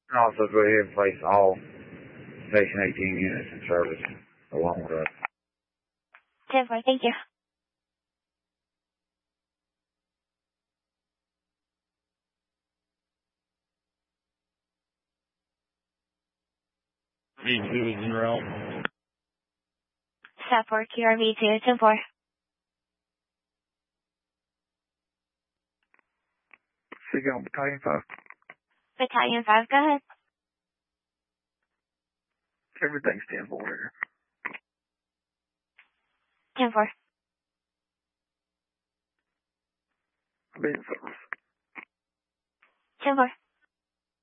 And also go ahead and place all Station 18 units in service along with us. 10-4, thank you. V2 is en route. Stop for QRV2, 10-4. Seagull Battalion 5. Battalion 5, go ahead. Everything's 10-4 here. 10-4. I'll be in service. 10-4.